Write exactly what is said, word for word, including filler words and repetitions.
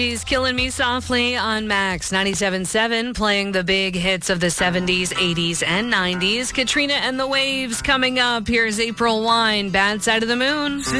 She's Killing Me Softly on Max ninety-seven point seven, playing the big hits of the seventies, eighties, and nineties. Katrina and the Waves coming up. Here's April Wine, Bad Side of the Moon.